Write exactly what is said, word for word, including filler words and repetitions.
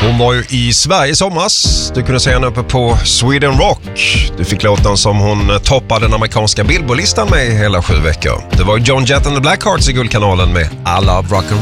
Hon var ju i Sverige i somras. Du kunde se henne uppe på Sweden Rock. Du fick låten som hon toppade den amerikanska Billboard-listan med hela sju veckor. Det var Joan Jett and the Blackhearts i Guldkanalen med I Love Rock and